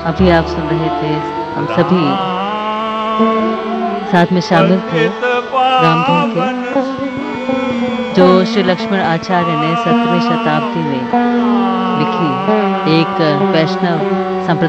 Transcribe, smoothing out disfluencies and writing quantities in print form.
अभी आप सुन रहे थे, हम सभी साथ में शामिल थे रामधुन के, जो श्री लक्ष्मण आचार्य ने 17वीं शताब्दी में लिखी एक वैष्णव संप्रदाय